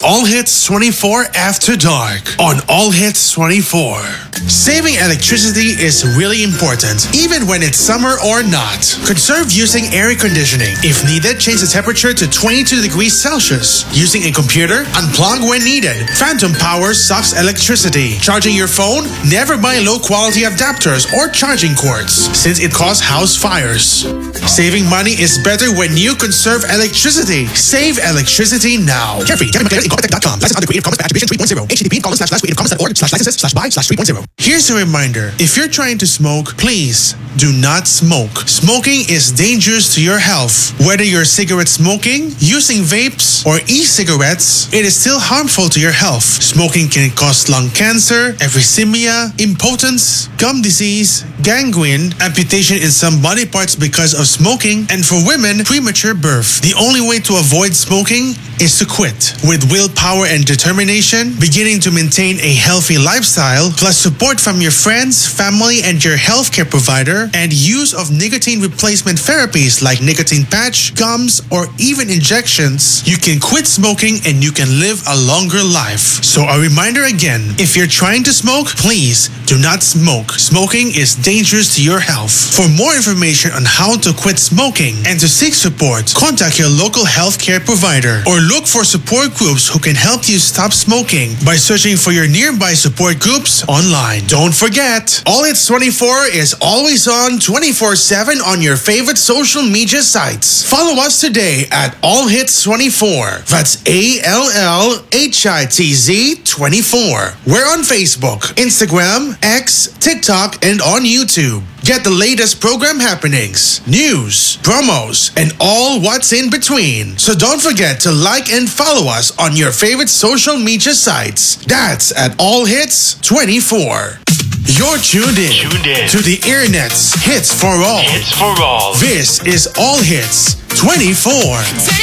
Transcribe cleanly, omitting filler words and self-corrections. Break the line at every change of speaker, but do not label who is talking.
All Hits 24 After Dark on All Hits 24. Saving electricity is really important, even when it's summer or not. Conserve using air conditioning. If needed, change the temperature to 22 degrees Celsius. Using a computer, unplug when needed. Phantom power sucks electricity. Charging your phone, never buy low-quality adapters or charging cords, since it causes house fires. Saving money is better when you conserve electricity. Save electricity now. Carefree. Incorporated.com. License under Creative Commons by Attribution 3.0. http://creativecommons.org/licenses/buy/3.0. Here's a reminder. If you're trying to smoke, please do not smoke. Smoking is dangerous to your health. Whether you're cigarette smoking, using vapes, or e-cigarettes, it is still harmful to your health. Smoking can cause lung cancer, emphysema, impotence, gum disease, gangrene, amputation in some body parts because of smoking, and for women, premature birth. The only way to avoid smoking is to quit. With willpower and determination, beginning to maintain a healthy lifestyle, plus support from your friends, family, and your healthcare provider, and use of nicotine replacement therapies like nicotine patch, gums, or even injections, you can quit smoking and you can live a longer life. So a reminder again, if you're trying to smoke, please do not smoke. Smoking is dangerous to your health. For more information on how to quit smoking and to seek support, contact your local healthcare provider or look for support groups who can help you stop smoking by searching for your nearby support groups online. Don't forget, All Hits 24 is always on 24/7 on your favorite social media sites. Follow us today at All Hits 24. That's ALLHITZ 24. We're on Facebook, Instagram, X, TikTok, and on YouTube. Get the latest program happenings, news, promos, and all what's in between. So don't forget to like and follow us on your favorite social media sites. That's at All Hits 24. You're tuned in to the Internet's Hits for All.
Hits for all.
This is All Hits 24.